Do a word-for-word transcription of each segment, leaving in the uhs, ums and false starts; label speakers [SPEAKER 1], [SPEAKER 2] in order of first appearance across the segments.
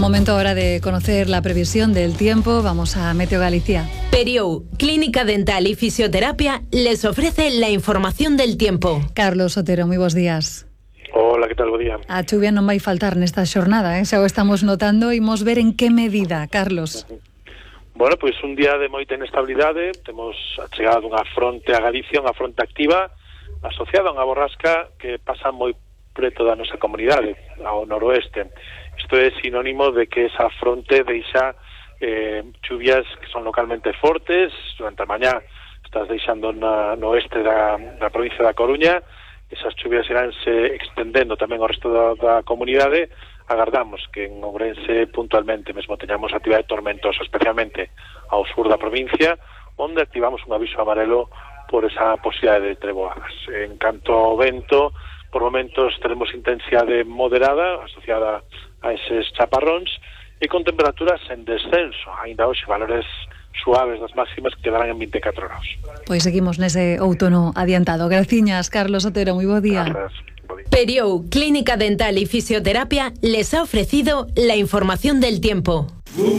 [SPEAKER 1] Momento ahora de conocer la previsión del tiempo. Vamos a Meteo Galicia.
[SPEAKER 2] Periou, Clínica Dental y Fisioterapia, les ofrece la información del tiempo.
[SPEAKER 1] Carlos Otero, moi bons días.
[SPEAKER 3] Hola, que tal? Bo día.
[SPEAKER 1] A chuvia non vai faltar nesta xornada, eh? Xa o estamos notando, imos ver en que medida, Carlos.
[SPEAKER 3] Bueno, pois un día de moita inestabilidade. Temos a chegada dunha fronte a Galicia, unha fronte activa asociada a unha borrasca que pasa moi preto da nosa comunidade, ao noroeste. Isto é sinónimo de que esa fronte deixa eh, chuvias que son localmente fortes. Durante a mañá estás deixando na, no oeste da, da provincia da Coruña. Esas chuvias iránse extendendo tamén ao resto da, da comunidade. Agardamos que en Ourense puntualmente mesmo teñamos actividade tormentosa, especialmente ao sur da provincia, onde activamos un aviso amarelo por esa posibilidade de treboadas. En canto ao vento, por momentos tenemos intensidade moderada asociada a eses chaparróns e con temperaturas en descenso, ainda hoxe valores suaves das máximas que quedarán en vinte e catro graus.
[SPEAKER 1] Pois seguimos nese outono adiantado. Graciñas, Carlos Otero, moi bo día.
[SPEAKER 3] Gracias.
[SPEAKER 2] Periou, Clínica Dental y Fisioterapia, les ha ofrecido la información del tiempo.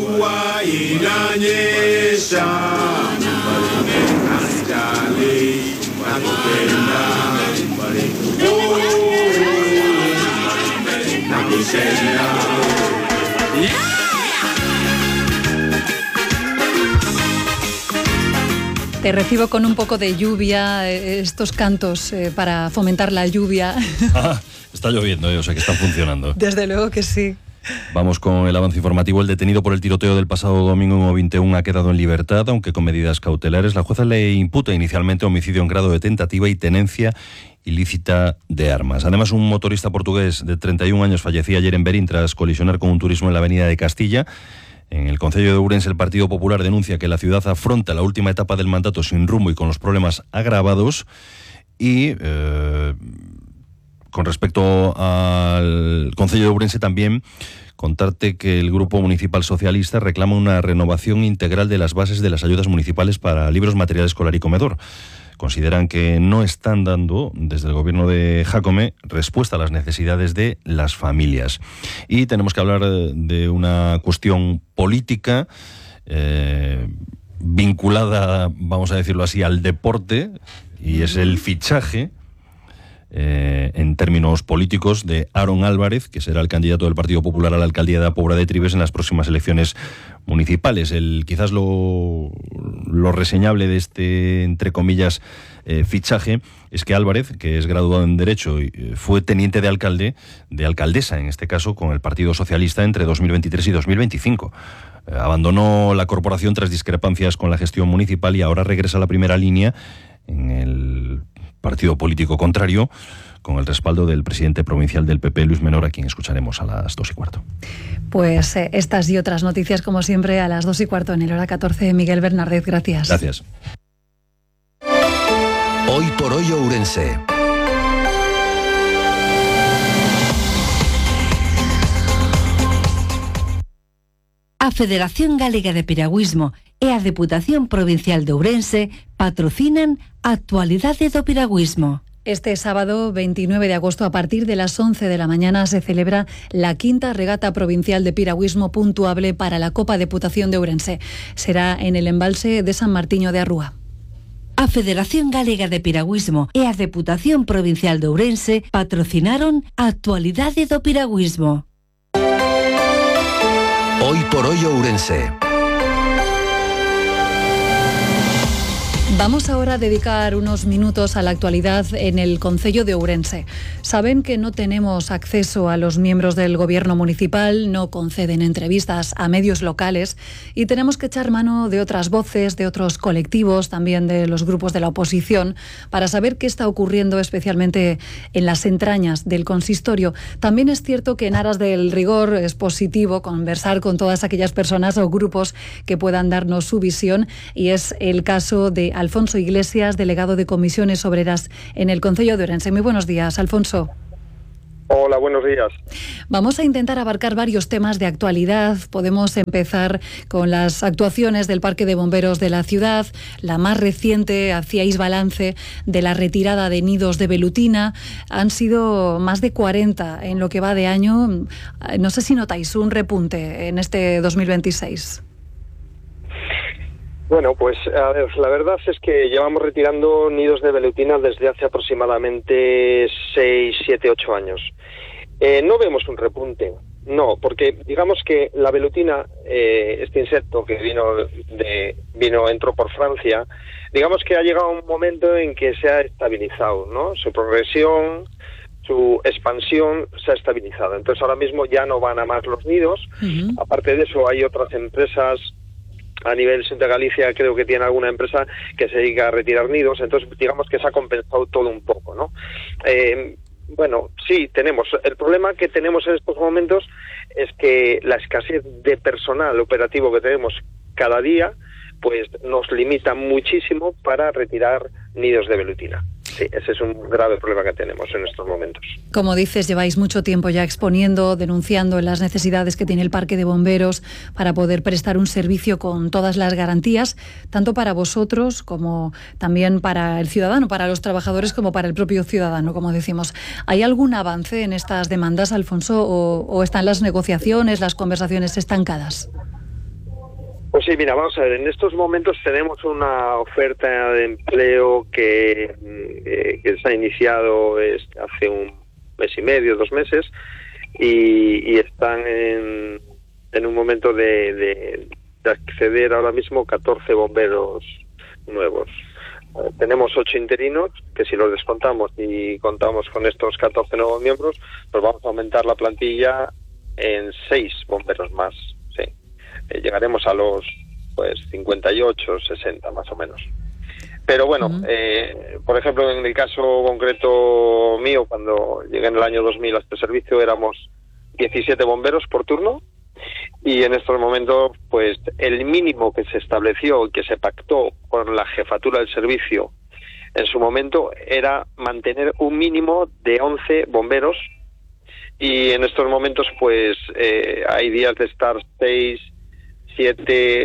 [SPEAKER 1] Te recibo con un poco de lluvia, estos cantos eh, para fomentar la lluvia.
[SPEAKER 4] Ah, está lloviendo, eh, o sea que están funcionando.
[SPEAKER 1] Desde luego que sí.
[SPEAKER 4] Vamos con el avance informativo. El detenido por el tiroteo del pasado domingo en O veintiuno ha quedado en libertad, aunque con medidas cautelares. La jueza le imputa inicialmente homicidio en grado de tentativa y tenencia ilícita de armas. Además, un motorista portugués de treinta y un años fallecía ayer en Berín tras colisionar con un turismo en la avenida de Castilla. En el concello de Ourense, el Partido Popular denuncia que la ciudad afronta la última etapa del mandato sin rumbo y con los problemas agravados. Y eh, con respecto al concello de Ourense también contarte que el Grupo Municipal Socialista reclama una renovación integral de las bases de las ayudas municipales para libros, material escolar y comedor. Consideran que no están dando, desde el gobierno de Jácome, respuesta a las necesidades de las familias. Y tenemos que hablar de una cuestión política eh, vinculada, vamos a decirlo así, al deporte, y es el fichaje, eh, en términos políticos, de Aaron Álvarez, que será el candidato del Partido Popular a la alcaldía de la Pobra de Trives en las próximas elecciones municipales. El, quizás lo, lo reseñable de este, entre comillas, eh, fichaje es que Álvarez, que es graduado en Derecho, y fue teniente de alcalde, de alcaldesa en este caso, con el Partido Socialista entre dos mil veintitrés y dos mil veinticinco. Eh, abandonó la corporación tras discrepancias con la gestión municipal y ahora regresa a la primera línea en el partido político contrario, con el respaldo del presidente provincial del P P, Luis Menor, a quien escucharemos a las dos y cuarto.
[SPEAKER 1] Pues eh, estas y otras noticias, como siempre, a las dos y cuarto en el hora catorce. Miguel Bernardez, gracias.
[SPEAKER 4] Gracias.
[SPEAKER 5] Hoy por hoy Ourense.
[SPEAKER 6] A Federación Galega de Piragüismo e a Deputación Provincial de Ourense patrocinan a Actualidade do Piragüismo.
[SPEAKER 1] Este sábado veintinueve de agosto, a partir de las once de la mañana, se celebra la quinta regata provincial de piragüismo puntuable para la Copa Deputación de Ourense. Será en el embalse de San Martiño de Arrúa.
[SPEAKER 6] A Federación Galega de Piragüismo e a Deputación Provincial de Ourense patrocinaron a Actualidade do Piragüismo.
[SPEAKER 5] Hoy por hoy Ourense.
[SPEAKER 1] Vamos ahora a dedicar unos minutos a la actualidad en el concello de Ourense. Saben que no tenemos acceso a los miembros del gobierno municipal, no conceden entrevistas a medios locales y tenemos que echar mano de otras voces, de otros colectivos, también de los grupos de la oposición, para saber qué está ocurriendo especialmente en las entrañas del consistorio. También es cierto que en aras del rigor es positivo conversar con todas aquellas personas o grupos que puedan darnos su visión, y es el caso de Alfonso Iglesias, delegado de Comisiones Obreras en el concello de Ourense. Muy buenos días, Alfonso.
[SPEAKER 7] Hola, buenos días.
[SPEAKER 1] Vamos a intentar abarcar varios temas de actualidad. Podemos empezar con las actuaciones del Parque de Bomberos de la ciudad. La más reciente, hacíais balance de la retirada de nidos de velutina. Han sido más de cuarenta en lo que va de año. No sé si notáis un repunte en este dos mil veintiséis.
[SPEAKER 7] Bueno, pues a ver, la verdad es que llevamos retirando nidos de velutina desde hace aproximadamente seis, siete, ocho años. Eh, no vemos un repunte, no, porque digamos que la velutina, eh, este insecto que vino, de, vino, entró por Francia, digamos que ha llegado un momento en que se ha estabilizado, ¿no? Su progresión, su expansión se ha estabilizado. Entonces ahora mismo ya no van a más los nidos. Uh-huh. Aparte de eso, hay otras empresas. A nivel sur de Galicia creo que tiene alguna empresa que se dedica a retirar nidos, entonces digamos que se ha compensado todo un poco, ¿no? Eh, bueno, sí, tenemos. El problema que tenemos en estos momentos es que la escasez de personal operativo que tenemos cada día, pues nos limita muchísimo para retirar nidos de velutina. Sí, ese es un grave problema que tenemos en estos momentos.
[SPEAKER 1] Como dices, lleváis mucho tiempo ya exponiendo, denunciando las necesidades que tiene el Parque de Bomberos para poder prestar un servicio con todas las garantías, tanto para vosotros como también para el ciudadano, para los trabajadores como para el propio ciudadano, como decimos. ¿Hay algún avance en estas demandas, Alfonso, o, o están las negociaciones, las conversaciones estancadas?
[SPEAKER 7] Pues sí, mira, vamos a ver, en estos momentos tenemos una oferta de empleo que, eh, que se ha iniciado es, hace un mes y medio, dos meses, y, y están en, en un momento de, de, de acceder ahora mismo catorce bomberos nuevos. Eh, tenemos ocho interinos, que si los descontamos y contamos con estos catorce nuevos miembros, pues vamos a aumentar la plantilla en seis bomberos más. Eh, llegaremos a los pues cincuenta y ocho, sesenta más o menos. Pero bueno, uh-huh. eh, por ejemplo, en el caso concreto mío, cuando llegué en el año dos mil a este servicio, éramos diecisiete bomberos por turno, y en estos momentos, pues el mínimo que se estableció y que se pactó con la jefatura del servicio en su momento era mantener un mínimo de once bomberos, y en estos momentos pues eh, hay días de estar seis, siete,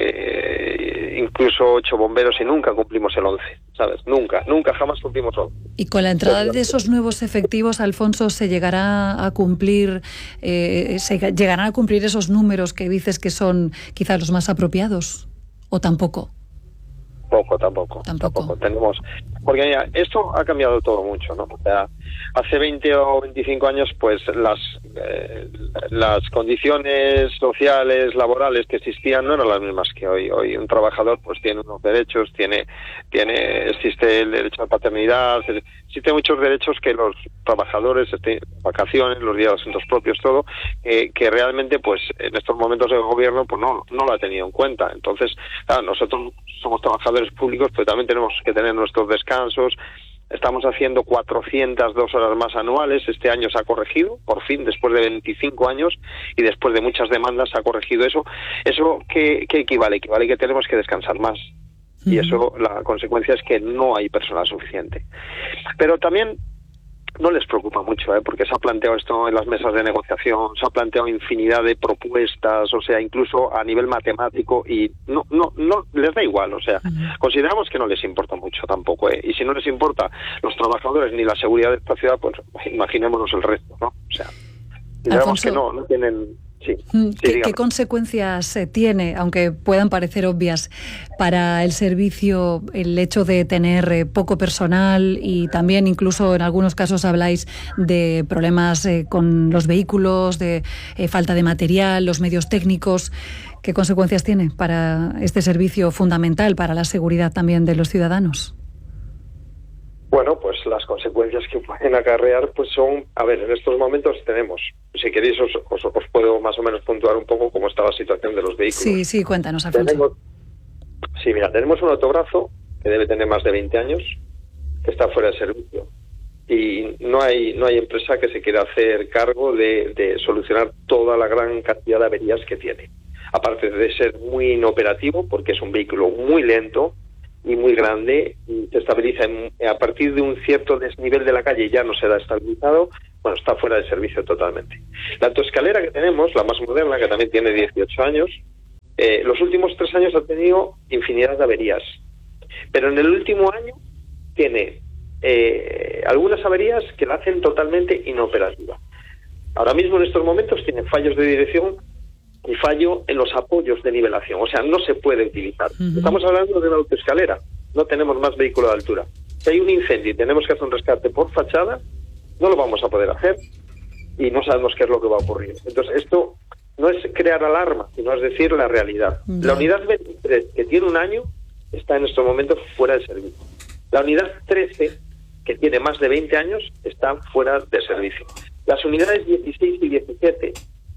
[SPEAKER 7] eh, incluso ocho bomberos, y nunca cumplimos el once, ¿sabes? Nunca, nunca, jamás cumplimos once.
[SPEAKER 1] Y con la entrada de esos nuevos efectivos, Alfonso, ¿se llegará a cumplir, eh, se llegarán a cumplir esos números que dices que son quizás los más apropiados? ¿O tampoco?
[SPEAKER 7] Poco, tampoco.
[SPEAKER 1] Tampoco.
[SPEAKER 7] Tampoco. Tenemos, porque mira, esto ha cambiado todo mucho, ¿no? O sea, hace veinte o veinticinco años, pues las eh, las condiciones sociales, laborales que existían no eran las mismas que hoy. Hoy un trabajador pues tiene unos derechos, tiene tiene existe el derecho a paternidad, existen muchos derechos que los trabajadores, este, vacaciones, los días de asuntos propios, todo, eh, que realmente pues en estos momentos el gobierno pues no no lo ha tenido en cuenta. Entonces, claro, nosotros somos trabajadores públicos, pero también tenemos que tener nuestros descansos. Estamos haciendo cuatrocientas dos horas más anuales. Este año se ha corregido, por fin, después de veinticinco años y después de muchas demandas se ha corregido eso. ¿Eso qué, qué equivale? Equivale que tenemos que descansar más. Y eso, la consecuencia es que no hay personal suficiente. Pero también no les preocupa mucho, ¿eh? Porque se ha planteado esto en las mesas de negociación, se ha planteado infinidad de propuestas, o sea, incluso a nivel matemático, y no no no les da igual, o sea, uh-huh. Consideramos que no les importa mucho tampoco, ¿eh? Y si no les importa los trabajadores ni la seguridad de esta ciudad, pues imaginémonos el resto, ¿no? O sea, digamos que no, no tienen... Sí,
[SPEAKER 1] ¿Qué,
[SPEAKER 7] sí,
[SPEAKER 1] ¿Qué consecuencias tiene, aunque puedan parecer obvias, para el servicio el hecho de tener eh, poco personal, y también incluso en algunos casos habláis de problemas eh, con los vehículos, de eh, falta de material, los medios técnicos? ¿Qué consecuencias tiene para este servicio fundamental para la seguridad también de los ciudadanos?
[SPEAKER 7] Bueno, pues las consecuencias que pueden acarrear pues son, a ver, en estos momentos tenemos, si queréis os, os, os puedo más o menos puntuar un poco cómo está la situación de los vehículos.
[SPEAKER 1] Sí, sí, cuéntanos, Alfonso.
[SPEAKER 7] Tenemos, sí, mira, tenemos un autobrazo que debe tener más de veinte años, que está fuera de servicio, y no hay no hay empresa que se quiera hacer cargo de, de solucionar toda la gran cantidad de averías que tiene. Aparte de ser muy inoperativo, porque es un vehículo muy lento y muy grande, se estabiliza en, a partir de un cierto desnivel de la calle, ya no será estabilizado, bueno, está fuera de servicio totalmente. La autoescalera que tenemos, la más moderna, que también tiene dieciocho años, eh, los últimos tres años ha tenido infinidad de averías. Pero en el último año tiene eh, algunas averías que la hacen totalmente inoperativa. Ahora mismo, en estos momentos, tiene fallos de dirección y fallo en los apoyos de nivelación. O sea, no se puede utilizar. Uh-huh. Estamos hablando de una autoescalera. No tenemos más vehículo de altura. Si hay un incendio y tenemos que hacer un rescate por fachada, no lo vamos a poder hacer y no sabemos qué es lo que va a ocurrir. Entonces, esto no es crear alarma, sino es decir la realidad. Uh-huh. La unidad veintitrés, que tiene un año, está en estos momentos fuera de servicio. La unidad trece, que tiene más de veinte años, está fuera de servicio. Las unidades dieciséis y diecisiete,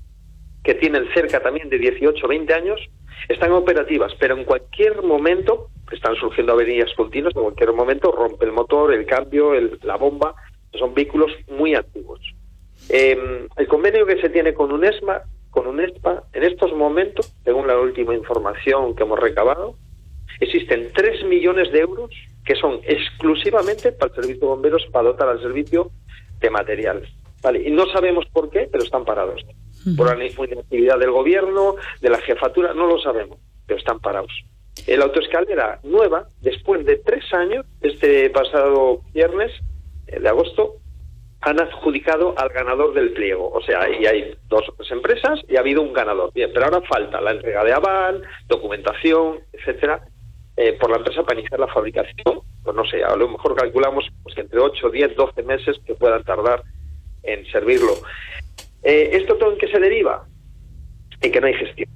[SPEAKER 7] que tienen cerca también de dieciocho o veinte años, están operativas, pero en cualquier momento están surgiendo averías continuas, en cualquier momento rompe el motor, el cambio, el, la bomba. Son vehículos muy antiguos. Eh, el convenio que se tiene con UNESMA, con UNESPA, en estos momentos, según la última información que hemos recabado, existen tres millones de euros que son exclusivamente para el servicio de bomberos, para dotar al servicio de materiales. Vale, y no sabemos por qué, pero están parados. Uh-huh. Por la inactividad del gobierno, de la jefatura, no lo sabemos, pero están parados. La autoescalera nueva, después de tres años, este pasado viernes de agosto, han adjudicado al ganador del pliego. O sea, y hay dos o tres empresas y ha habido un ganador. Bien, pero ahora falta la entrega de aval, documentación, etcétera, eh, por la empresa para iniciar la fabricación. Pues no sé, a lo mejor calculamos pues que entre ocho, diez, doce meses que puedan tardar en servirlo. Eh, ¿Esto todo en qué se deriva? En que no hay gestión.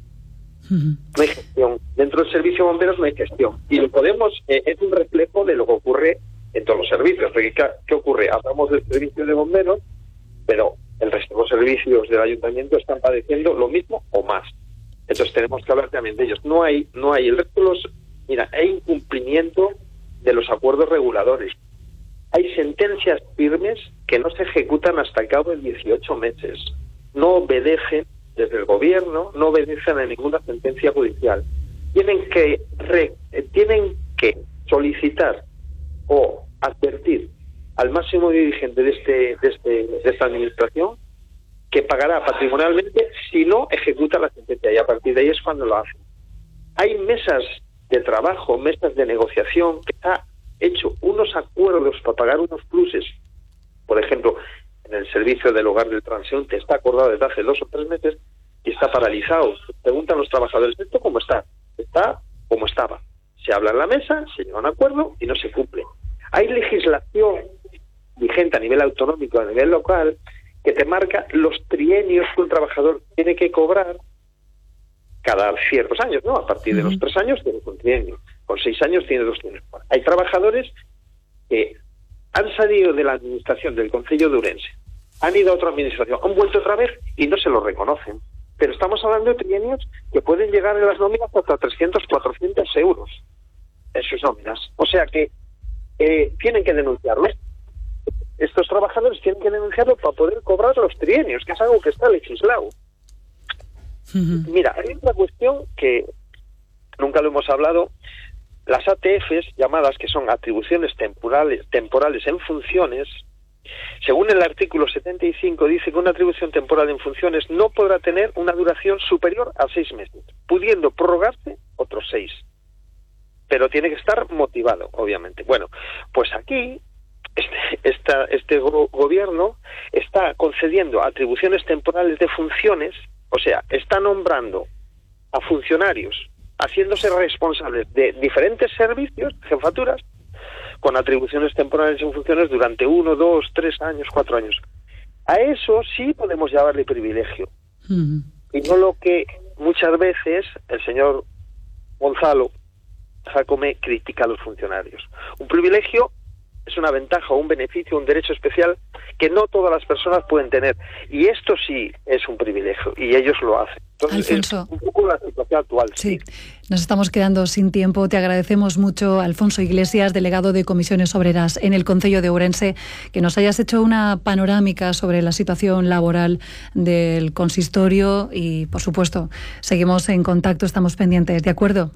[SPEAKER 7] Uh-huh. No hay gestión. Dentro del servicio de bomberos no hay gestión. Y lo podemos, eh, es un reflejo de lo que ocurre en todos los servicios. Porque, ¿qué ocurre? Hablamos del servicio de bomberos, pero el resto de los servicios del ayuntamiento están padeciendo lo mismo o más. Entonces tenemos que hablar también de ellos. No hay, no hay el resto de los... Mira, hay incumplimiento de los acuerdos reguladores. Hay sentencias firmes que no se ejecutan hasta el cabo de dieciocho meses. No obedecen desde el gobierno, no obedecen a ninguna sentencia judicial. Tienen que, re, tienen que solicitar o advertir al máximo dirigente de, este, de, este, de esta administración que pagará patrimonialmente si no ejecuta la sentencia, y a partir de ahí es cuando lo hacen. Hay mesas de trabajo, mesas de negociación, que ha hecho unos acuerdos para pagar unos pluses. Por ejemplo, en el servicio del hogar del transeúnte está acordado desde hace dos o tres meses y está paralizado. Preguntan los trabajadores, ¿esto cómo está? Está como estaba. Se habla en la mesa, se llega a un acuerdo y no se cumple. Hay legislación vigente a nivel autonómico, a nivel local, que te marca los trienios que un trabajador tiene que cobrar cada ciertos años, ¿no? A partir de los tres años tienes un trienio, con seis años tienes dos trienios. Hay trabajadores que han salido de la administración del Concello de Ourense, han ido a otra administración, han vuelto otra vez y no se lo reconocen. Pero estamos hablando de trienios que pueden llegar en las nóminas hasta trescientos, cuatrocientos euros en sus nóminas. O sea que eh, tienen que denunciarlo. Estos trabajadores tienen que denunciarlo para poder cobrar los trienios, que es algo que está legislado. Uh-huh. Mira, hay otra cuestión que nunca lo hemos hablado. Las A T Fs, llamadas que son atribuciones temporales, temporales en funciones, según el artículo setenta y cinco, dice que una atribución temporal en funciones no podrá tener una duración superior a seis meses, pudiendo prorrogarse otros seis. Pero tiene que estar motivado, obviamente. Bueno, pues aquí este, esta, este go- gobierno está concediendo atribuciones temporales de funciones, o sea, está nombrando a funcionarios haciéndose responsables de diferentes servicios, jefaturas, con atribuciones temporales en funciones durante uno, dos, tres años, cuatro años. A eso sí podemos llamarle privilegio. Uh-huh. Y no lo que muchas veces el señor Gonzalo Jacome critica a los funcionarios. Un privilegio es una ventaja, un beneficio, un derecho especial que no todas las personas pueden tener. Y esto sí es un privilegio, y ellos lo hacen. Entonces,
[SPEAKER 1] Alfonso,
[SPEAKER 7] es un poco la situación actual.
[SPEAKER 1] Sí, nos estamos quedando sin tiempo. Te agradecemos mucho, Alfonso Iglesias, delegado de Comisiones Obreras en el Concello de Ourense, que nos hayas hecho una panorámica sobre la situación laboral del consistorio y, por supuesto, seguimos en contacto, estamos pendientes, ¿de acuerdo?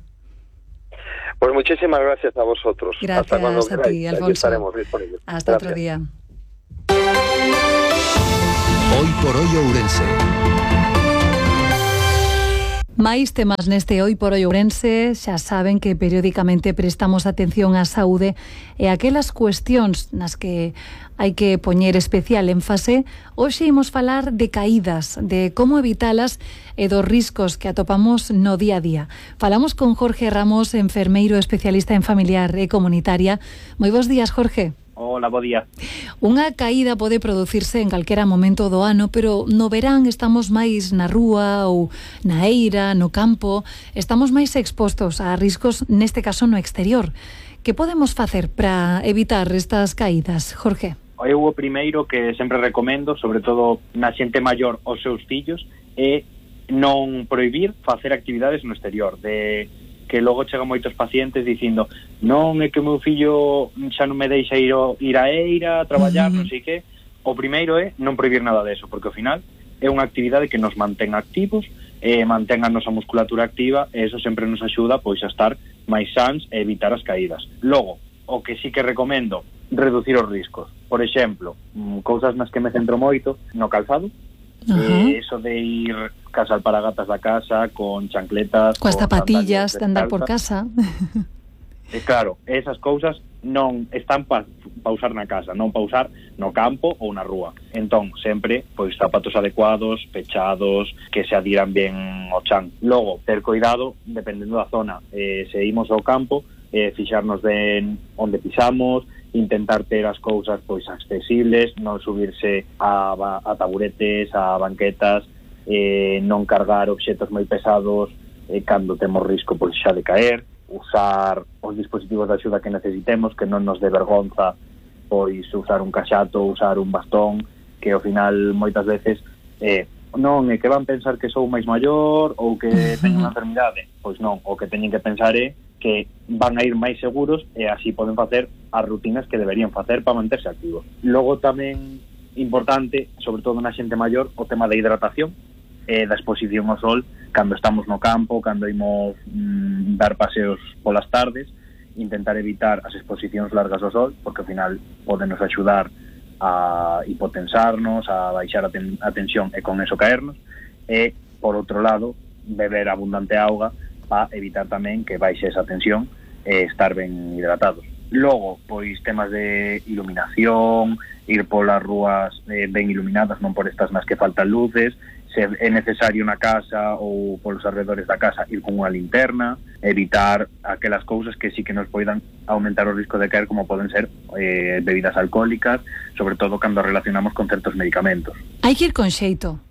[SPEAKER 7] Pues muchísimas gracias a vosotros.
[SPEAKER 1] Gracias
[SPEAKER 7] Hasta cuando
[SPEAKER 1] a ti, Alfonso.
[SPEAKER 7] Aquí estaremos disponibles.
[SPEAKER 1] Hasta
[SPEAKER 7] Gracias.
[SPEAKER 1] otro día.
[SPEAKER 5] Hoy por hoy Ourense.
[SPEAKER 1] Máis temas neste Hoy por Hoy Ourense. Xa saben que periódicamente prestamos atención á saúde e aquelas cuestións nas que hai que poñer especial énfase. Hoxe imos falar de caídas, de como evitalas e dos riscos que atopamos no día a día. Falamos con Jorge Ramos, enfermeiro especialista en familiar e comunitaria. Moi bons días, Jorge.
[SPEAKER 8] Hola, bo día.
[SPEAKER 1] Unha caída pode producirse en calquera momento do ano, pero no verán estamos máis na rúa ou na eira, no campo, estamos máis expostos a riscos, neste caso no exterior. Que podemos facer para evitar estas caídas, Jorge?
[SPEAKER 8] Eu o primeiro que sempre recomendo, sobre todo na xente maior aos seus fillos, é non prohibir facer actividades no exterior, de que logo chegan moitos pacientes dicindo non, é que o meu fillo xa non me deixa ir, o, ir a eira a traballar, uh-huh. non sei que. O primeiro é non prohibir nada deso, porque ao final é unha actividade que nos mantén activos, e mantén a nosa musculatura activa, e eso sempre nos axuda pois a estar máis sans e evitar as caídas. Logo, o que sí que recomendo, reducir os riscos. Por exemplo, cousas nas que me centro moito, no calzado, uh-huh. eh, eso de ir casa alparagatas da casa, con chancletas,
[SPEAKER 1] coas zapatillas de andar por casa.
[SPEAKER 8] E claro, esas cousas non están para pa usar na casa, non para usar no campo ou na rúa. Entón, sempre, pois, zapatos adecuados, pechados, que se adiran ben ao chan. Logo, ter cuidado, dependendo da zona. Eh, se imos ao campo, eh, fixarnos ben onde pisamos, intentar ter as cousas pois accesibles, non subirse a, a taburetes, a banquetas, eh, non cargar obxetos moi pesados eh, cando temos risco pois xa de caer, usar os dispositivos de axuda que necesitemos, que non nos dé vergonza pois usar un caxato, usar un bastón, que ao final moitas veces eh, non é que van pensar que sou máis maior ou que teño unha enfermidade. Pois non, o que teñen que pensar é que van a ir máis seguros e así poden facer as rutinas que deberían facer para manterse activos. Logo tamén importante, sobre todo na xente maior, o tema da hidratación e da exposición ao sol cando estamos no campo, cando imos mm, dar paseos polas tardes, intentar evitar as exposicións largas ao sol, porque ao final podenos axudar a hipotensarnos, a baixar a, ten- a tensión e con eso caernos, e, por outro lado, beber abundante auga para evitar tamén que baixe esa tensión e estar ben hidratados. Logo, pois, temas de iluminación, ir polas rúas eh, ben iluminadas, non por estas nas que faltan luces, se é necesario na casa ou polos alrededores da casa ir con unha linterna, evitar aquelas cousas que sí que nos poidan aumentar o risco de caer, como poden ser eh, bebidas alcohólicas, sobre todo cando relacionamos con certos medicamentos.
[SPEAKER 1] Hai que ir con xeito.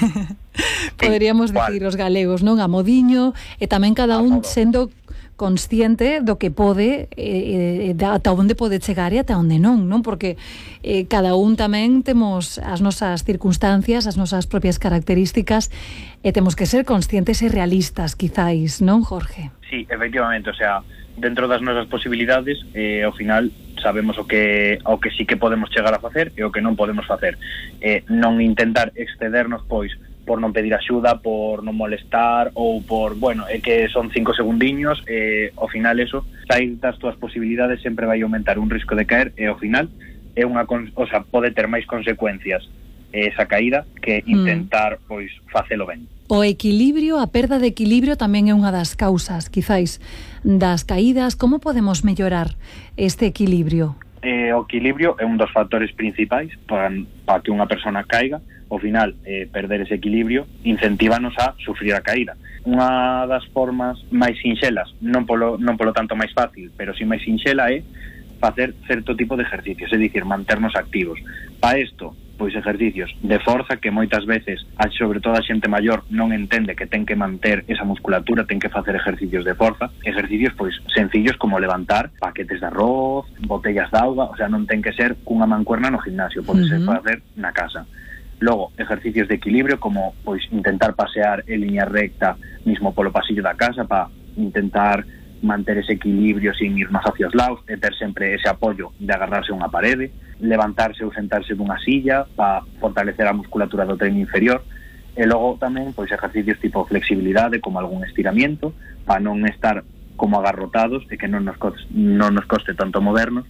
[SPEAKER 1] Poderíamos sí, dicir os galegos, non? A modiño, e tamén cada un sendo consciente do que pode, eh, ata onde pode chegar e ata onde non, non? Porque eh, cada un tamén temos as nosas circunstancias, as nosas propias características, e temos que ser conscientes e realistas, quizáis, non, Jorge?
[SPEAKER 8] Sí, efectivamente, o sea, dentro das nosas posibilidades, eh, ao final sabemos o que o que sí que podemos chegar a facer e o que non podemos facer. Eh, non intentar excedernos, pois, por non pedir axuda, por non molestar ou por, bueno, é que son cinco segundiños, e ao final eso, sair das túas posibilidades sempre vai aumentar un risco de caer, e ao final é unha, o sea, pode ter máis consecuencias esa caída que intentar, mm. pois, facelo ben.
[SPEAKER 1] O equilibrio, a perda de equilibrio tamén é unha das causas, quizáis, das caídas. Como podemos mellorar este equilibrio?
[SPEAKER 8] Eh, o equilibrio é un dos factores principais para, para que unha persona caiga. Ao final, eh, perder ese equilibrio incentívanos a sufrir a caída. Unha das formas máis sinxelas, non polo, non polo tanto máis fácil, pero si máis sinxela, é facer certo tipo de ejercicios, é dicir, manternos activos. Para isto, pois ejercicios de forza que moitas veces, sobre todo a xente maior, non entende que ten que manter esa musculatura, ten que facer ejercicios de forza, ejercicios pois sencillos como levantar paquetes de arroz, botellas de auga, o sea, non ten que ser cunha mancuerna no gimnasio, pode uh-huh. ser facer na casa. Logo, ejercicios de equilibrio como pois intentar pasear en línea recta mismo polo pasillo da casa para intentar manter ese equilibrio sin irnos hacia os lados e ter sempre ese apoio de agarrarse a unha parede, levantarse ou sentarse dunha silla para fortalecer a musculatura do tren inferior, e logo tamén pois ejercicios tipo flexibilidade como algún estiramiento para non estar como agarrotados e que non nos coste, non nos coste tanto movernos,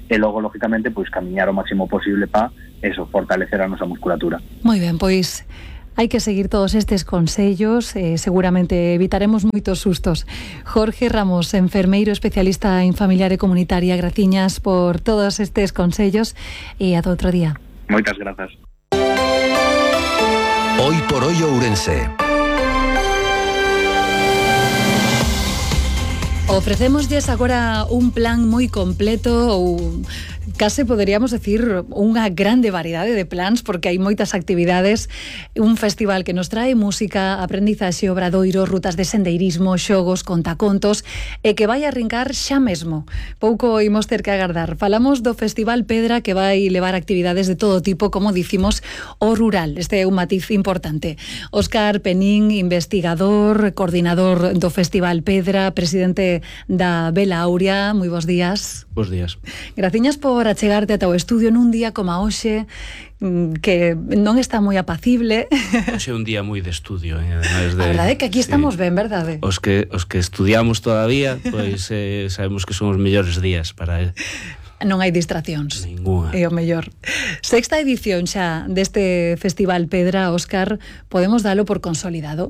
[SPEAKER 8] e logo, lógicamente, pois camiñar o máximo posible para eso, fortalecer a nosa musculatura.
[SPEAKER 1] Moi ben, pois hai que seguir todos estes consellos, eh, seguramente evitaremos moitos sustos. Jorge Ramos, enfermeiro especialista en familiar e comunitaria, graciñas por todos estes consellos e ata outro día.
[SPEAKER 8] Moitas grazas.
[SPEAKER 5] Hoy por hoy Ourense.
[SPEAKER 1] Ofrecémoslles agora un plan moi completo ou case poderíamos decir unha grande variedade de plans, porque hai moitas actividades, un festival que nos trae música, aprendizaxe, obradoiro, rutas de sendeirismo, xogos, contacontos, e que vai arrincar xa mesmo. Pouco imos ter que agardar. Falamos do Festival Pedra, que vai levar actividades de todo tipo, como dicimos, o rural. Este é un matiz importante. Óscar Penín, investigador, coordinador do Festival Pedra, presidente da Vela Aurea. Moi bons días.
[SPEAKER 9] Bos días.
[SPEAKER 1] Graciñas por achegarte ata o estudio nun día como a hoxe, que non está moi apacible.
[SPEAKER 9] Hoxe é un día moi de estudio, eh? de,
[SPEAKER 1] a verdade é que aquí estamos
[SPEAKER 9] sí.
[SPEAKER 1] ben, verdade?
[SPEAKER 9] Os que, os que estudiamos todavía, pois eh, sabemos que son os mellores días para...
[SPEAKER 1] Non hai distraccións.
[SPEAKER 9] Ninguna.
[SPEAKER 1] É o mellor. Sexta edición xa deste Festival Pedra, Óscar, podemos dalo por consolidado?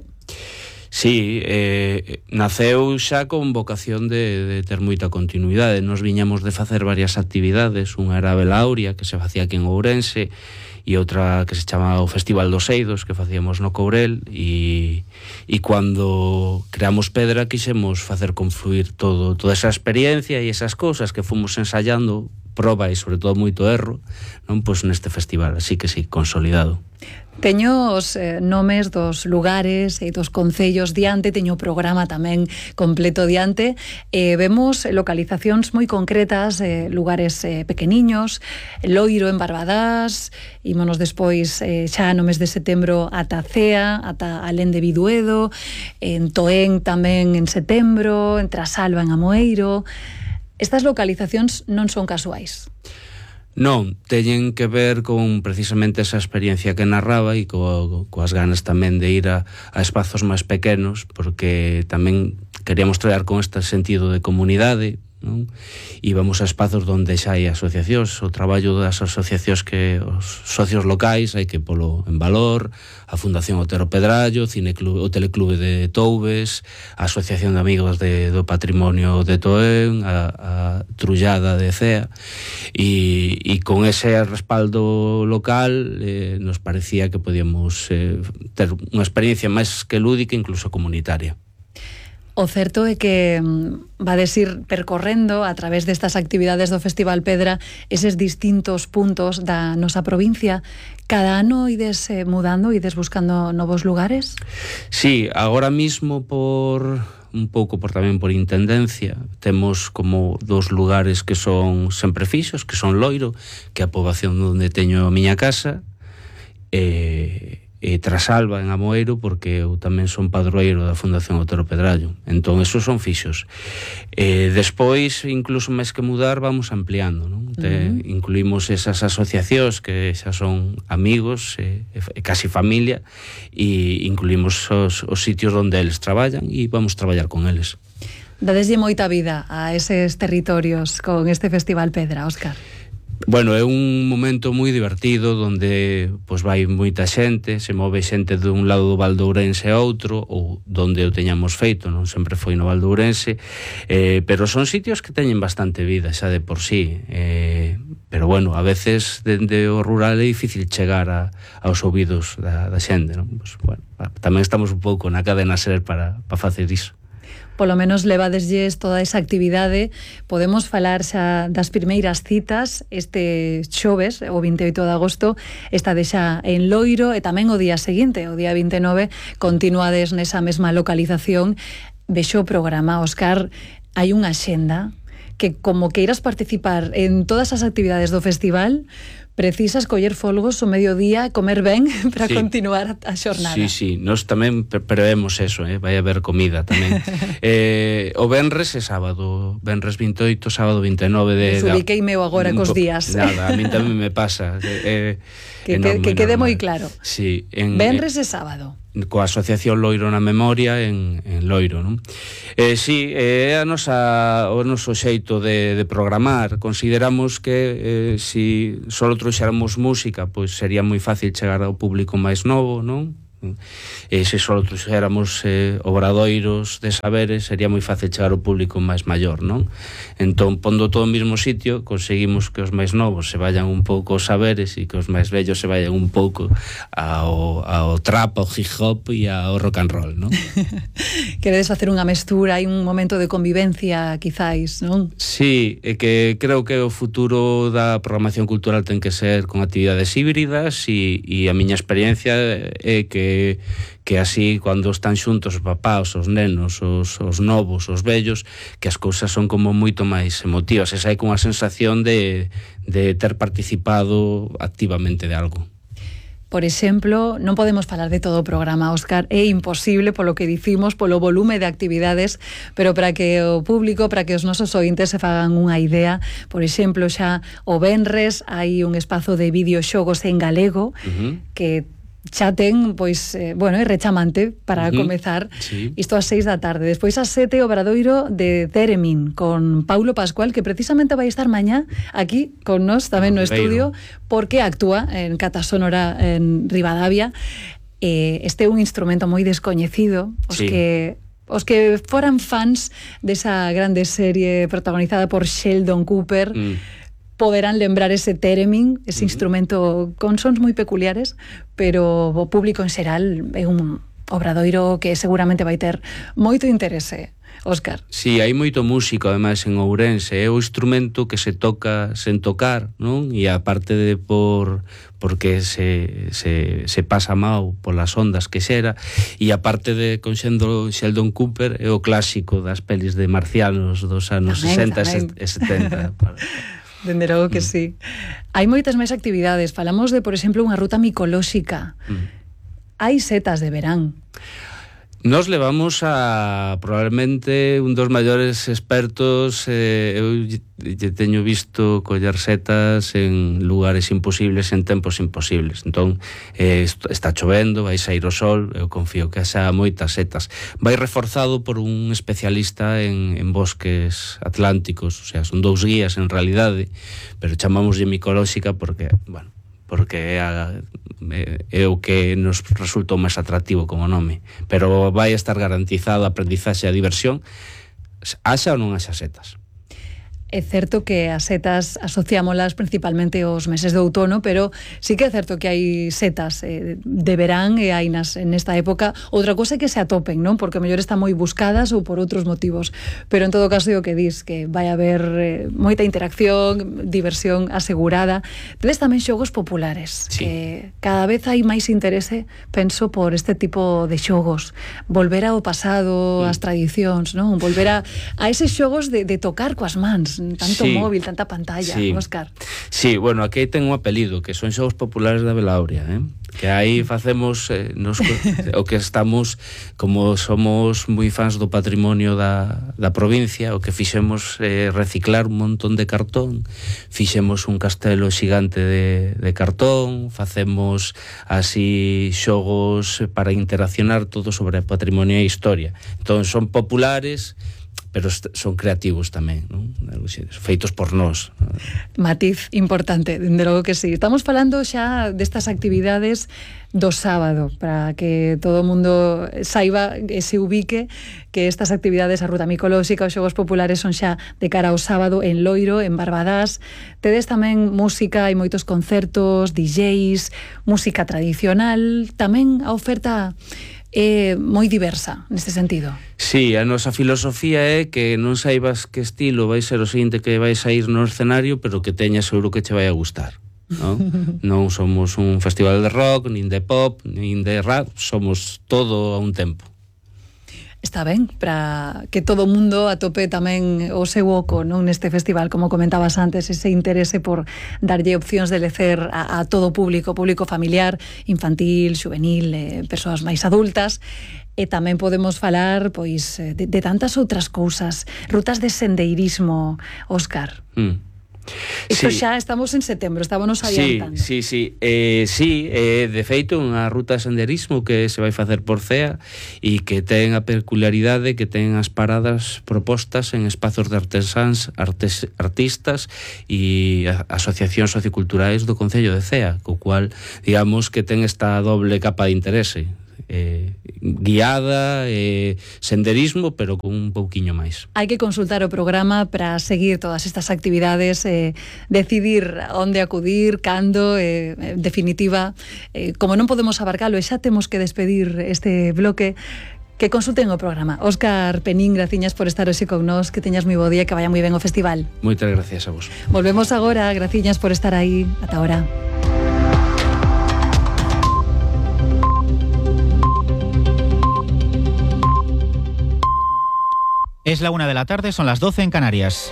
[SPEAKER 9] Sí, eh, naceu xa con vocación de, de ter moita continuidade. Nos viñamos de facer varias actividades. Unha era a Vela Aurea, que se facía aquí en Ourense, e outra que se chama o Festival dos Eidos, que facíamos no Courel, e, e cando creamos Pedra quixemos facer confluir todo, toda esa experiencia e esas cousas que fomos ensayando, proba e sobre todo moito erro, non, pois neste festival, así que sí, consolidado.
[SPEAKER 1] Teño os eh, nomes dos lugares e dos concellos diante, teño o programa tamén completo diante, e vemos localizacións moi concretas, eh, lugares eh, pequeniños, Loiro en Barbadás, ímonos despois eh, xa no mes de setembro ata Cea, ata Alén de Biduedo, en Toén tamén en setembro, en Trasalba en Amoeiro. Estas localizacións non son casuais.
[SPEAKER 9] Non, teñen que ver con precisamente esa experiencia que narraba e co, coas ganas tamén de ir a, a espazos máis pequenos, porque tamén queríamos traer con este sentido de comunidade, non? Íbamos a espazos onde xa hai asociacións, o traballo das asociacións que os socios locais hai que polo en valor, a Fundación Otero Pedrallo, Cineclube, o Teleclube de Toubes, a Asociación de Amigos de, do Patrimonio de Toén, a, a Trullada de Cea, e, e con ese respaldo local eh, nos parecía que podíamos eh, ter unha experiencia máis que lúdica, incluso comunitaria.
[SPEAKER 1] O certo é que vades ir percorrendo a través destas actividades do Festival Pedra eses distintos puntos da nosa provincia. Cada ano ides eh, mudando, ides buscando novos lugares?
[SPEAKER 9] Sí, agora mismo por un pouco por tamén por intendencia temos como dos lugares que son sempre fixos, que son Loiro, que é a poboación onde teño a miña casa, e e Trasalba en Amoeiro, porque eu tamén son padroeiro da Fundación Otero Pedrallo. Entón, esos son fixos. E despois, incluso máis que mudar, vamos ampliando, non? Te, uh-huh. Incluímos esas asociacións que xa son amigos, e, e casi familia, e incluímos os, os sitios onde eles traballan e vamos traballar con eles.
[SPEAKER 1] Dadeslle moita vida a eses territorios con este Festival Pedra, Óscar.
[SPEAKER 9] Bueno, é un momento moi divertido onde pois vai moita xente, se move xente dun lado do Val de Ourense a outro, ou donde o teñamos feito, non sempre foi no Val de Ourense, eh, pero son sitios que teñen bastante vida xa de por sí, eh, pero bueno, a veces dende o rural é difícil chegar a, aos ouvidos da, da xente, non? Pues, bueno, tamén estamos un pouco na cadena SER para, para facer iso.
[SPEAKER 1] Polo menos levadeslles toda esa actividade. Podemos falar xa das primeiras citas este xoves, o vinte e oito de agosto, esta de xa en Loiro, e tamén o día seguinte, o día vinte e nove, continuades nesa mesma localización. Vexo o programa, Óscar, hai unha xenda que, como queiras participar en todas as actividades do festival, precisas coller folgos o mediodía, comer ben para sí. continuar a xornada.
[SPEAKER 9] Sí, sí, nós tamén prevemos eso, eh? Vai haber comida tamén. eh, o venres é sábado, venres vinte e oito, sábado vinte e nove de...
[SPEAKER 1] Subiquei meu agora cos días.
[SPEAKER 9] Nada, a mí tamén me pasa. Eh,
[SPEAKER 1] que,
[SPEAKER 9] enorme,
[SPEAKER 1] que quede
[SPEAKER 9] normal.
[SPEAKER 1] moi claro.
[SPEAKER 9] Sí, en,
[SPEAKER 1] venres é sábado.
[SPEAKER 9] coa Asociación Loiro na Memoria en, en Loiro, non? Eh, sí, é a nosa, o noso xeito de, de programar. Consideramos que eh, si só trouxéramos música, pois sería moi fácil chegar ao público máis novo, non? E se só trouxéramos eh, obradoiros de saberes, sería moi fácil chegar ao público máis maior, non? Entón, pondo todo no mesmo sitio, conseguimos que os máis novos se vayan un pouco aos saberes e que os máis vellos se vayan un pouco ao, ao trap, ao hip hop e ao rock and roll, non?
[SPEAKER 1] Queredes facer unha mestura, hai un momento de convivencia, quizáis, non?
[SPEAKER 9] Sí, é que creo que o futuro da programación cultural ten que ser con actividades híbridas e, e a miña experiencia é que que así, cando están xuntos os papás, os nenos, os, os novos, os vellos, que as cousas son como moito máis emotivas, e sai con a sensación de, de ter participado activamente de algo.
[SPEAKER 1] Por exemplo, non podemos falar de todo o programa, Óscar, é imposible polo que dicimos, polo volume de actividades, pero para que o público, para que os nosos ointes se fagan unha idea, por exemplo, xa o venres hai un espazo de videoxogos en galego, uh-huh. que xa ten, pois, eh, bueno, é rechamante para uh-huh. comezar, sí. Isto ás seis da tarde. Despois ás sete o Obradoiro de Theremin con Paulo Pascual, que precisamente vai estar mañá aquí con nós tamén no, no estudio, porque actúa en Cata Sonora en Ribadavia. Eh, este é un instrumento moi descoñecido, os sí. que os que foran fans desa grande serie protagonizada por Sheldon Cooper, mm. poderán lembrar ese theremin, ese uh-huh. instrumento con sons moi peculiares, pero o público en xeral é un obradoiro que seguramente vai ter moito interese. Óscar.
[SPEAKER 9] Sí, hai moito músico, ademais, en Ourense. É o instrumento que se toca sen tocar, non? E aparte de por porque se, se, se pasa mal polas ondas que xera, e aparte de conxendo Sheldon Cooper, é o clásico das pelis de marcianos dos anos tamén, sesenta tamén. E setenta.
[SPEAKER 1] Dende logo que mm. sí. Hai moitas máis actividades. Falamos de, por exemplo, unha ruta micolóxica. Mm. Hai setas de verán.
[SPEAKER 9] Nos levamos a probablemente un dos maiores expertos, eh, eu lle teño visto coller setas en lugares imposibles, en tempos imposibles. Entón, eh, está chovendo, vai sair o sol, eu confío que xa moitas setas. Vai reforzado por un especialista en, en bosques atlánticos, o sea, son dous guías en realidade, pero chamámoslle micolóxica porque, bueno, porque é, a, é o que nos resultou máis atractivo como nome, pero vai estar garantizado a aprendizaxe e a diversión, haxa ou non haxa setas.
[SPEAKER 1] É certo que as setas asociámolas principalmente aos meses de outono, pero sí que é certo que hai setas eh, de verán e hai nas, nesta época. Outra cosa é que se atopen, non? Porque mellor están moi buscadas ou por outros motivos. Pero en todo caso é o que dis, que vai haber eh, moita interacción, diversión asegurada. Tedes tamén xogos populares, sí. que cada vez hai máis interese, penso, por este tipo de xogos. Volver ao pasado, ás tradicións, non? Volver a, a eses xogos de, de tocar coas mans, tanto sí. móvil, tanta pantalla, sí. Óscar.
[SPEAKER 9] Sí, bueno, aquí ten un apelido, que son xogos populares da Belauria, eh? Que aí facemos eh, nos, o que estamos, como somos moi fans do patrimonio da, da provincia, o que fixemos eh, reciclar un montón de cartón, fixemos un castelo xigante de, de cartón, facemos así xogos para interaccionar todo sobre patrimonio e historia. Entón son populares, pero son creativos tamén, non? Feitos por nós.
[SPEAKER 1] Matiz importante, dende logo que sí. Estamos falando xa destas actividades do sábado, para que todo o mundo saiba e se ubique que estas actividades, a ruta micolóxica, os xogos populares, son xa de cara ao sábado en Loiro, en Barbadás. Tedes tamén música, hai moitos concertos, D Js, música tradicional, tamén a oferta é moi diversa neste sentido.
[SPEAKER 9] Sí, a nosa filosofía é que non saibas que estilo vai ser o seguinte que vai sair no escenario, pero que teñas seguro que che vai a gustar, non? Non somos un festival de rock, nin de pop, nin de rap, somos todo a un tempo.
[SPEAKER 1] Está ben, para que todo o mundo atope tamén o seu oco, non, neste festival, como comentabas antes, ese interese por darlle opcións de lecer a, a todo o público, público familiar, infantil, juvenil, eh, persoas máis adultas. E tamén podemos falar, pois, de, de tantas outras cousas, rutas de sendeirismo, Óscar.
[SPEAKER 9] Mm.
[SPEAKER 1] Isto
[SPEAKER 9] sí.
[SPEAKER 1] xa estamos en setembro, estábamos adiantando.
[SPEAKER 9] Sí, sí, sí. Eh, sí, eh, de feito, unha ruta de senderismo que se vai facer por C E A e que ten a peculiaridade que ten as paradas propostas en espazos de artesáns, artes, artistas e asociacións socioculturais do Concello de Cea, co cual, digamos, que ten esta doble capa de interese. Eh, guiada, eh, senderismo, pero con un pouquiño máis.
[SPEAKER 1] Hai que consultar o programa para seguir todas estas actividades, eh, decidir onde acudir, cando, eh, en definitiva, eh, como non podemos abarcalo e xa temos que despedir este bloque, que consulten o programa. Óscar Penín, graciñas por estar hoxe con nós, que teñas moi bo día, que vaya moi ben o festival.
[SPEAKER 9] Moitas gracias a vos.
[SPEAKER 1] Volvemos agora, graciñas por estar aí. Ata ahora.
[SPEAKER 10] Es la una de la tarde, son las doce en Canarias.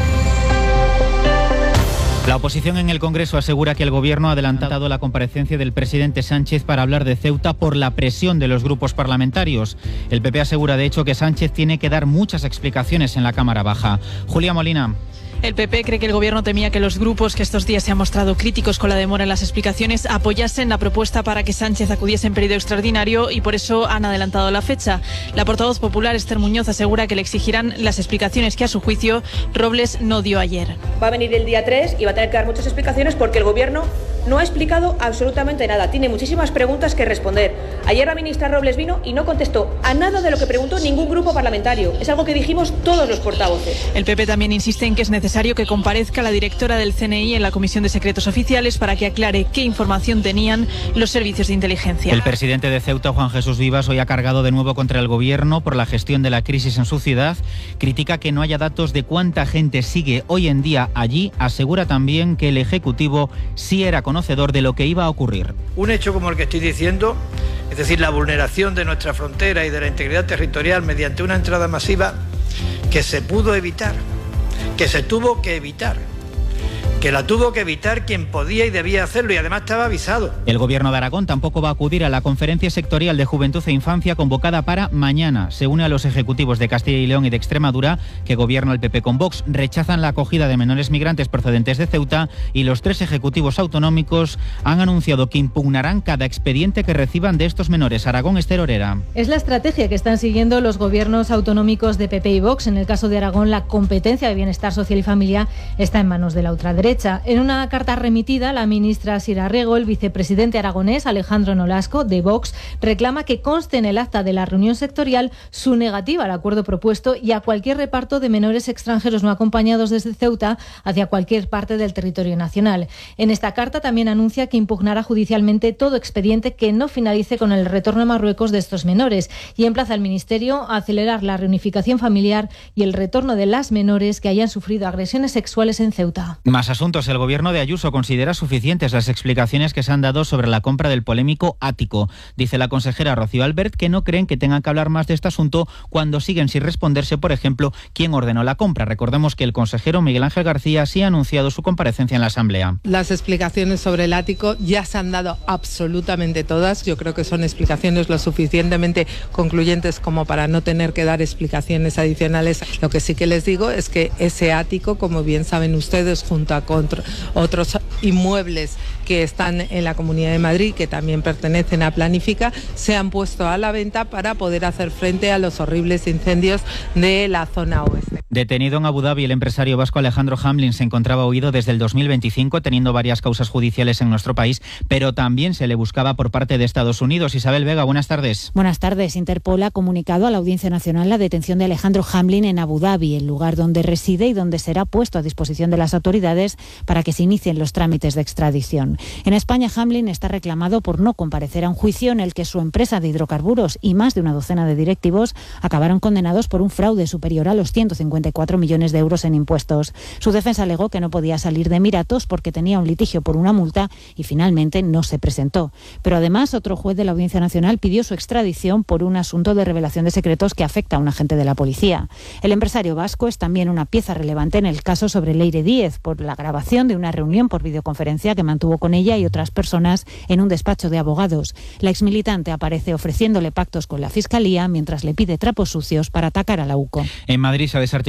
[SPEAKER 10] La oposición en el Congreso asegura que el Gobierno ha adelantado la comparecencia del presidente Sánchez para hablar de Ceuta por la presión de los grupos parlamentarios. El P P asegura, de hecho, que Sánchez tiene que dar muchas explicaciones en la Cámara Baja. Julia Molina.
[SPEAKER 11] El P P cree que el Gobierno temía que los grupos que estos días se han mostrado críticos con la demora en las explicaciones apoyasen la propuesta para que Sánchez acudiese en periodo extraordinario y por eso han adelantado la fecha. La portavoz popular, Esther Muñoz, asegura que le exigirán las explicaciones que, a su juicio, Robles no dio ayer.
[SPEAKER 12] Va a venir el día tres y va a tener que dar muchas explicaciones porque el Gobierno no ha explicado absolutamente nada. Tiene muchísimas preguntas que responder. Ayer la ministra Robles vino y no contestó a nada de lo que preguntó ningún grupo parlamentario. Es algo que dijimos todos los portavoces.
[SPEAKER 11] El P P también insiste en que es necesario necesario que comparezca la directora del C N I en la Comisión de Secretos Oficiales para que aclare qué información tenían los servicios de inteligencia.
[SPEAKER 10] El presidente de Ceuta, Juan Jesús Vivas, hoy ha cargado de nuevo contra el Gobierno por la gestión de la crisis en su ciudad. Critica que no haya datos de cuánta gente sigue hoy en día allí. Asegura también que el Ejecutivo sí era conocedor de lo que iba a ocurrir.
[SPEAKER 13] Un hecho como el que estoy diciendo, es decir, la vulneración de nuestra frontera y de la integridad territorial mediante una entrada masiva que se pudo evitar, que se tuvo que evitar, que la tuvo que evitar quien podía y debía hacerlo y además estaba avisado.
[SPEAKER 10] El Gobierno de Aragón tampoco va a acudir a la Conferencia Sectorial de Juventud e Infancia convocada para mañana. Se une a los ejecutivos de Castilla y León y de Extremadura, que gobierna el P P con Vox. Rechazan la acogida de menores migrantes procedentes de Ceuta y los tres ejecutivos autonómicos han anunciado que impugnarán cada expediente que reciban de estos menores. Aragón, Esther Orera.
[SPEAKER 14] Es la estrategia que están siguiendo los gobiernos autonómicos de P P y Vox. En el caso de Aragón, la competencia de bienestar social y familia está en manos de la ultraderecha. En una carta remitida, la ministra Sira Rego, el vicepresidente aragonés Alejandro Nolasco, de Vox, reclama que conste en el acta de la reunión sectorial su negativa al acuerdo propuesto y a cualquier reparto de menores extranjeros no acompañados desde Ceuta hacia cualquier parte del territorio nacional. En esta carta también anuncia que impugnará judicialmente todo expediente que no finalice con el retorno a Marruecos de estos menores y emplaza al Ministerio a acelerar la reunificación familiar y el retorno de las menores que hayan sufrido agresiones sexuales en Ceuta.
[SPEAKER 10] Más asuntos. El Gobierno de Ayuso considera suficientes las explicaciones que se han dado sobre la compra del polémico ático. Dice la consejera Rocío Albert que no creen que tengan que hablar más de este asunto cuando siguen sin responderse, por ejemplo, quién ordenó la compra. Recordemos que el consejero Miguel Ángel García sí ha anunciado su comparecencia en la Asamblea.
[SPEAKER 15] Las explicaciones sobre el ático ya se han dado absolutamente todas. Yo creo que son explicaciones lo suficientemente concluyentes como para no tener que dar explicaciones adicionales. Lo que sí que les digo es que ese ático, como bien saben ustedes, junto a contra otros inmuebles que están en la Comunidad de Madrid, que también pertenecen a Planifica, se han puesto a la venta para poder hacer frente a los horribles incendios de la zona oeste.
[SPEAKER 10] Detenido en Abu Dhabi, el empresario vasco Alejandro Hamlin se encontraba huido desde el dos mil veinticinco, teniendo varias causas judiciales en nuestro país, pero también se le buscaba por parte de Estados Unidos. Isabel Vega, buenas tardes.
[SPEAKER 16] Buenas tardes. Interpol ha comunicado a la Audiencia Nacional la detención de Alejandro Hamlin en Abu Dhabi, el lugar donde reside y donde será puesto a disposición de las autoridades para que se inicien los trámites de extradición. En España, Hamlin está reclamado por no comparecer a un juicio en el que su empresa de hidrocarburos y más de una docena de directivos acabaron condenados por un fraude superior a los ciento cincuenta y cuatro millones de euros en impuestos. Su defensa alegó que no podía salir de Emiratos porque tenía un litigio por una multa y finalmente no se presentó. Pero además, otro juez de la Audiencia Nacional pidió su extradición por un asunto de revelación de secretos que afecta a un agente de la policía. El empresario vasco es también una pieza relevante en el caso sobre Leire Díez por la grabación de una reunión por videoconferencia que mantuvo con ella y otras personas en un despacho de abogados. La exmilitante aparece ofreciéndole pactos con la Fiscalía mientras le pide trapos sucios para atacar a la U C O.
[SPEAKER 10] En Madrid se ha desarticulado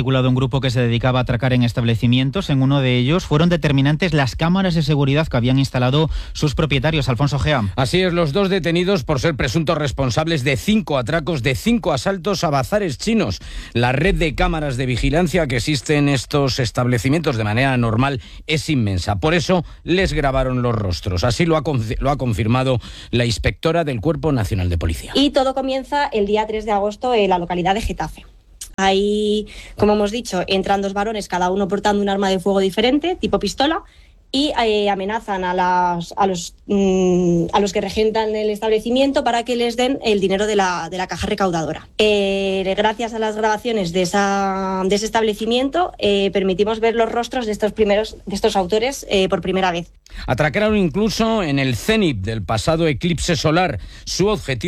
[SPEAKER 10] desarticulado un grupo que se dedicaba a atracar en establecimientos. En uno de ellos fueron determinantes las cámaras de seguridad que habían instalado sus propietarios. Alfonso Gea.
[SPEAKER 17] Así es, los dos detenidos por ser presuntos responsables de cinco atracos, de cinco asaltos a bazares chinos. La red de cámaras de vigilancia que existe en estos establecimientos de manera normal es inmensa. Por eso les grabaron los rostros. Así lo ha, lo ha confirmado la inspectora del Cuerpo Nacional de Policía.
[SPEAKER 18] Y todo comienza el día tres de agosto en la localidad de Getafe. Ahí, como hemos dicho, entran dos varones, cada uno portando un arma de fuego diferente, tipo pistola, y eh, amenazan a, las, a, los, mmm, a los que regentan el establecimiento para que les den el dinero de la, de la caja recaudadora. Eh, gracias a las grabaciones de, esa, de ese establecimiento, eh, permitimos ver los rostros de estos, primeros, de estos autores eh, por primera vez.
[SPEAKER 17] Atracaron incluso en el cenit del pasado eclipse solar. Su objetivo